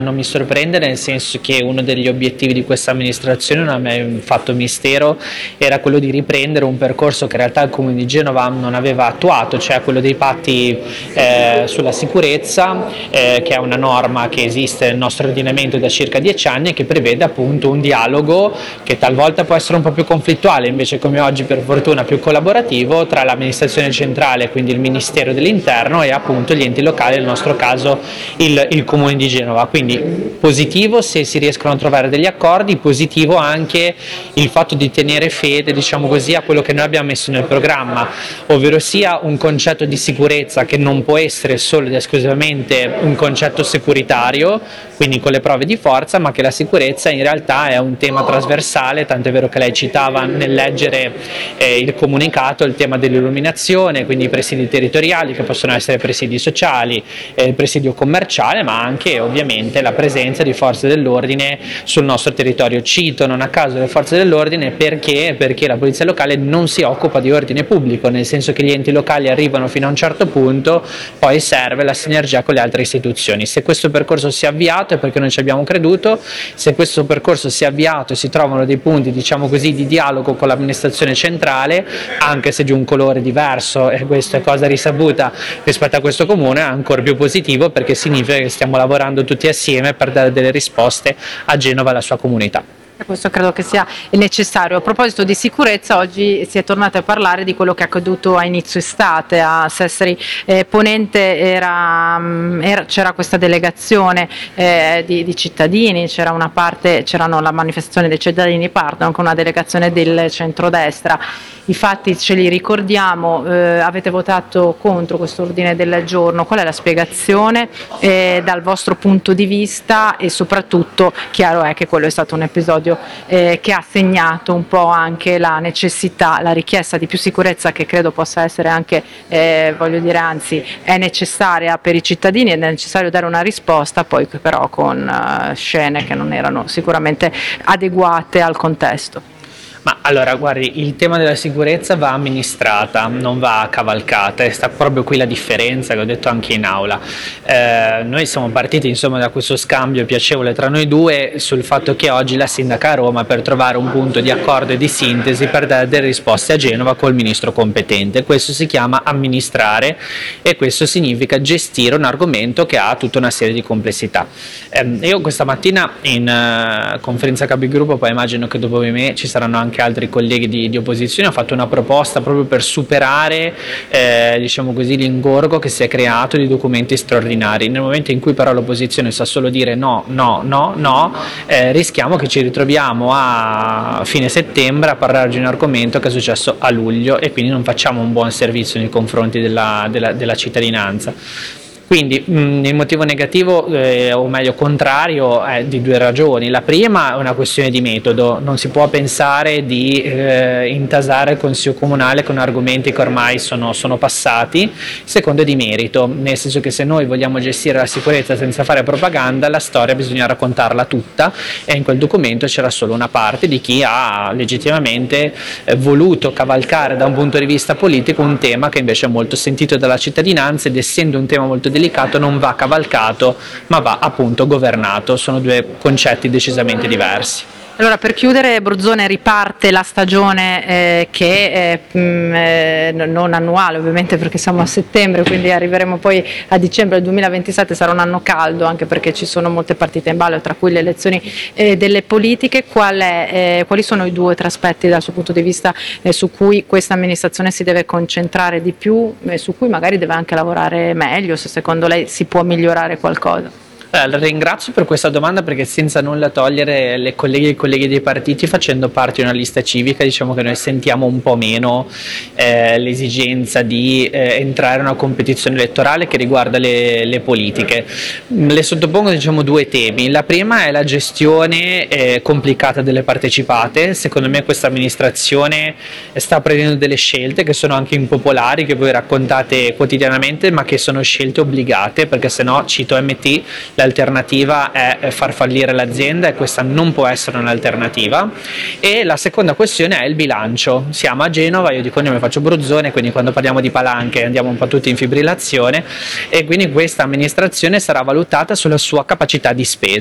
Non mi sorprende, nel senso che uno degli obiettivi di questa amministrazione, non mi è fatto mistero, era quello di riprendere un percorso che in realtà il Comune di Genova non aveva attuato, cioè quello dei patti sulla sicurezza, che è una norma che esiste nel nostro ordinamento da circa 10 anni e che prevede appunto un dialogo che talvolta può essere un po' più conflittuale, invece come oggi per fortuna più collaborativo, tra l'amministrazione centrale, quindi il Ministero dell'Interno, e appunto gli enti locali, nel nostro caso il Comune di Genova. Quindi positivo se si riescono a trovare degli accordi, positivo anche il fatto di tenere fede, diciamo così, a quello che noi abbiamo messo nel programma, ovvero sia un concetto di sicurezza che non può essere solo ed esclusivamente un concetto securitario, quindi con le prove di forza, ma che la sicurezza in realtà è un tema trasversale, tant'è vero che lei citava nel leggere il comunicato il tema dell'illuminazione, quindi i presidi territoriali che possono essere presidi sociali, il presidio commerciale, ma anche ovviamente la presenza di forze dell'ordine sul nostro territorio. Cito non a caso le forze dell'ordine perché la polizia locale non si occupa di ordine pubblico, nel senso che gli enti locali arrivano fino a un certo punto, poi serve la sinergia con le altre istituzioni. Se questo percorso si è avviato è perché noi ci abbiamo creduto, se questo percorso si è avviato e si trovano dei punti, diciamo così, di dialogo con l'amministrazione centrale, anche se di un colore diverso, e questo è cosa risaputa rispetto a questo comune, è ancora più positivo perché significa che stiamo lavorando tutti assieme per dare delle risposte a Genova e alla sua comunità. Questo credo che sia necessario. A proposito di sicurezza, oggi si è tornato a parlare di quello che è accaduto a inizio estate a Sestri Ponente. C'era questa delegazione di cittadini, c'erano la manifestazione dei cittadini partono con una delegazione del centrodestra. I fatti ce li ricordiamo, avete votato contro questo ordine del giorno, qual è la spiegazione dal vostro punto di vista, e soprattutto chiaro è che quello è stato un episodio che ha segnato un po' anche la necessità, la richiesta di più sicurezza, che credo possa essere anche, anzi è necessaria per i cittadini ed è necessario dare una risposta, poi però con scene che non erano sicuramente adeguate al contesto. Ma allora, guardi, il tema della sicurezza va amministrata, non va cavalcata, e sta proprio qui la differenza che ho detto anche in aula. Noi siamo partiti insomma da questo scambio piacevole tra noi due sul fatto che oggi la sindaca a Roma, per trovare un punto di accordo e di sintesi per dare delle risposte a Genova col ministro competente. Questo si chiama amministrare e questo significa gestire un argomento che ha tutta una serie di complessità. Io questa mattina in conferenza capigruppo, poi immagino che dopo di me ci saranno anche altri colleghi di opposizione, ho fatto una proposta proprio per superare diciamo così, l'ingorgo che si è creato di documenti straordinari. Nel momento in cui però l'opposizione sa solo dire no, rischiamo che ci ritroviamo a fine settembre a parlare di un argomento che è successo a luglio, e quindi non facciamo un buon servizio nei confronti della cittadinanza. Quindi il motivo negativo, o meglio contrario, è di due ragioni. La prima è una questione di metodo, non si può pensare di intasare il Consiglio Comunale con argomenti che ormai sono passati. Il secondo è di merito, nel senso che se noi vogliamo gestire la sicurezza senza fare propaganda, la storia bisogna raccontarla tutta, e in quel documento c'era solo una parte di chi ha legittimamente voluto cavalcare da un punto di vista politico un tema che invece è molto sentito dalla cittadinanza, ed essendo un tema molto delicato non va cavalcato ma va appunto governato. Sono due concetti decisamente diversi. Allora, per chiudere, Bruzzone, riparte la stagione non annuale ovviamente, perché siamo a settembre, quindi arriveremo poi a dicembre del 2027, sarà un anno caldo anche perché ci sono molte partite in ballo, tra cui le elezioni delle politiche. Quali sono i 2 o 3 aspetti dal suo punto di vista su cui questa amministrazione si deve concentrare di più e su cui magari deve anche lavorare meglio, se secondo lei si può migliorare qualcosa? La ringrazio per questa domanda, perché senza nulla togliere le colleghe e i colleghi dei partiti, facendo parte di una lista civica, diciamo che noi sentiamo un po' meno l'esigenza di entrare in una competizione elettorale che riguarda le politiche. Le sottopongo diciamo 2 temi. La prima è la gestione complicata delle partecipate. Secondo me questa amministrazione sta prendendo delle scelte che sono anche impopolari, che voi raccontate quotidianamente, ma che sono scelte obbligate, perché se no, cito MT, l'alternativa è far fallire l'azienda e questa non può essere un'alternativa. E la seconda questione è il bilancio. Siamo a Genova, io di cognome faccio Bruzzone, quindi quando parliamo di palanche andiamo un po' tutti in fibrillazione, e quindi questa amministrazione sarà valutata sulla sua capacità di spesa.